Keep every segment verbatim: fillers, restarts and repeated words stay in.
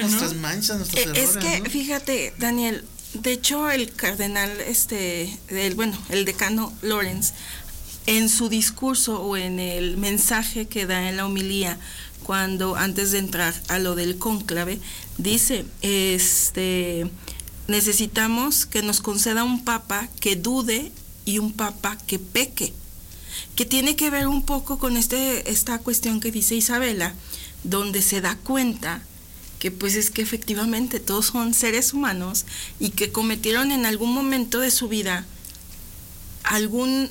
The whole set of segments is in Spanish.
nuestras manchas, nuestros eh, errores. Es que, ¿no? fíjate, Daniel, de hecho el cardenal, este, el, bueno, el decano Lorenz, en su discurso o en el mensaje que da en la homilía, cuando antes de entrar a lo del cónclave, dice, este, necesitamos que nos conceda un papa que dude y un papa que peque, que tiene que ver un poco con este, esta cuestión que dice Isabela, donde se da cuenta que pues es que efectivamente todos son seres humanos y que cometieron en algún momento de su vida algún,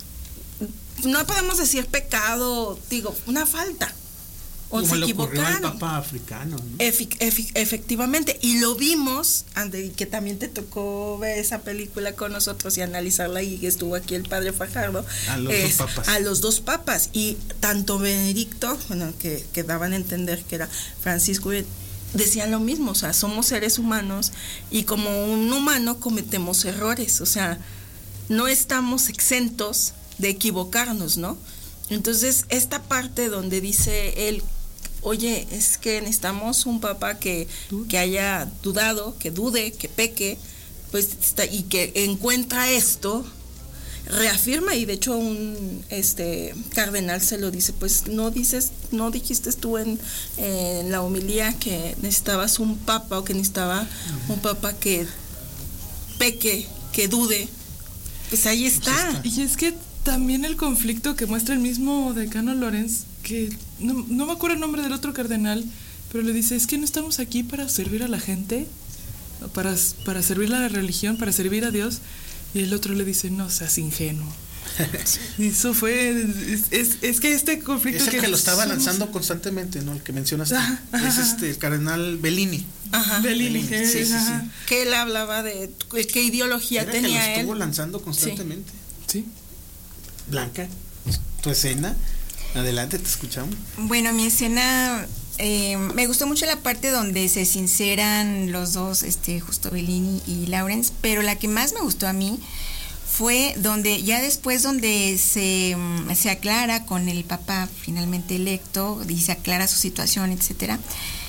no podemos decir pecado, digo, una falta, o Como se le ocurrió al equivocaron. Papa africano, ¿no? Efic- efic- efectivamente, y lo vimos, ande, que también te tocó ver esa película con nosotros y analizarla, y estuvo aquí el padre Fajardo, A los es, dos papas. a los dos papas, y tanto Benedicto, bueno, que, que daban a entender que era Francisco, decían lo mismo, o sea, somos seres humanos y como un humano cometemos errores, o sea, no estamos exentos de equivocarnos, ¿no? Entonces, esta parte donde dice él, oye, es que necesitamos un papa que, que haya dudado, que dude, que peque, pues está, y que encuentra esto, reafirma, y de hecho un este cardenal se lo dice, pues no dices, no dijiste tú en, en la homilía que necesitabas un papa, o que necesitaba uh-huh. un papa que peque, que dude, pues ahí está. Y es que también el conflicto que muestra el mismo decano Lorenz, que no, no me acuerdo el nombre del otro cardenal, pero le dice, es que no estamos aquí para servir a la gente, para, para servir a la religión, para servir a Dios, y el otro le dice, no seas ingenuo. Y eso fue, es, es, es que este conflicto... Es el que, que lo estaba somos... lanzando constantemente, ¿no? El que mencionaste. Ajá, ajá. Es este, el cardenal Bellini. Ajá. Bellini, Bellini. Sí, sí, sí. Que él hablaba de qué ideología Era tenía que lo estuvo él. lanzando constantemente. Sí. Blanca, tu escena, adelante, te escuchamos. Bueno, mi escena, eh, me gustó mucho la parte donde se sinceran los dos, este, justo Bellini y Laurens, pero la que más me gustó a mí fue donde, ya después donde se, se aclara con el Papa finalmente electo, y se aclara su situación, etcétera,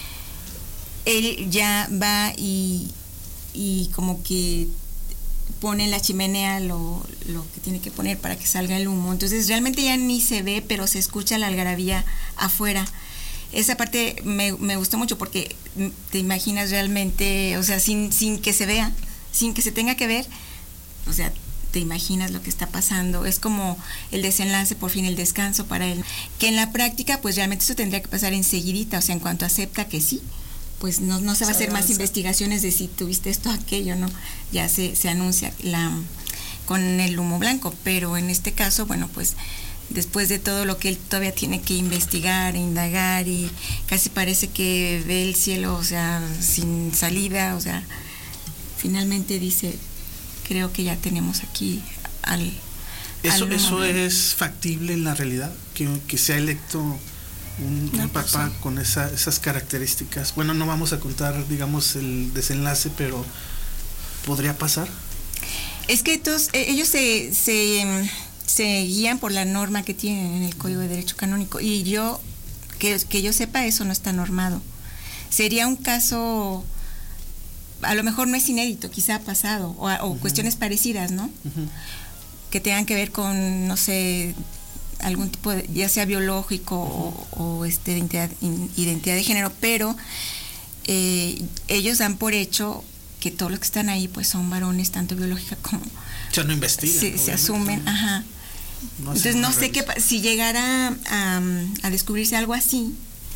él ya va y, y como que pone en la chimenea lo, lo que tiene que poner para que salga el humo. Entonces realmente ya ni se ve, pero se escucha la algarabía afuera. Esa parte me, me gustó mucho porque te imaginas realmente, o sea, sin, sin que se vea, sin que se tenga que ver, o sea, te imaginas lo que está pasando. Es como el desenlace, por fin el descanso para él. Que en la práctica, pues realmente eso tendría que pasar enseguidita, o sea, en cuanto acepta que sí, pues no, no se va a hacer más investigaciones de si tuviste esto o aquello, ¿no? Ya se, se anuncia la con el humo blanco, pero en este caso, bueno, pues después de todo lo que él todavía tiene que investigar, indagar, y casi parece que ve el cielo, o sea, sin salida, o sea, finalmente dice, creo que ya tenemos aquí al... ¿Eso, al eso humo. es factible en la realidad? Que, que sea electo un, un papá con esa, esas características. Bueno, no vamos a contar, digamos, el desenlace, pero ¿podría pasar? Es que todos, ellos se, se, se guían por la norma que tienen en el Código de Derecho Canónico, y yo, que, que yo sepa, eso no está normado. Sería un caso, a lo mejor no es inédito, quizá ha pasado, o, o uh-huh. cuestiones parecidas, ¿no? Uh-huh. Que tengan que ver con, no sé, algún tipo de, ya sea biológico o, o este, de identidad, identidad de género, pero eh, ellos dan por hecho que todos los que están ahí pues son varones, tanto biológica como... O sea, no investigan. Se, se asumen, no, ajá. No Entonces no sé qué, si llegara a, a descubrirse algo así,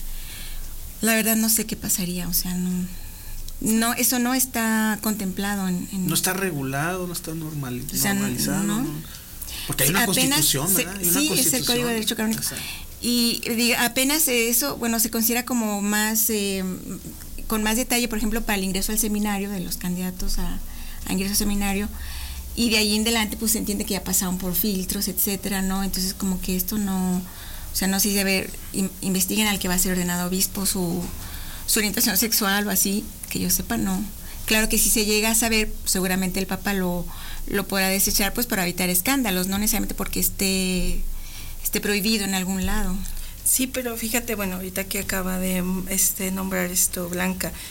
la verdad no sé qué pasaría, o sea, no... No, eso no está contemplado en... en no está regulado, no está normal, o sea, normalizado. No. No. Porque hay una apenas constitución, ¿verdad? Hay una sí, constitución. Es el Código de Derecho Canónico. Y diga, apenas eso, bueno, se considera como más, eh, con más detalle, por ejemplo, para el ingreso al seminario, de los candidatos a, a ingreso al seminario, y de ahí en adelante pues se entiende que ya pasaron por filtros, etcétera, ¿no? Entonces como que esto no, o sea, no sé si a ver, in, investiguen al que va a ser ordenado obispo su, su orientación sexual o así, que yo sepa, no. Claro que si se llega a saber, seguramente el Papa lo, lo podrá desechar pues para evitar escándalos, no necesariamente porque esté, esté prohibido en algún lado. Sí, pero fíjate, bueno, ahorita que acaba de este nombrar esto Blanca,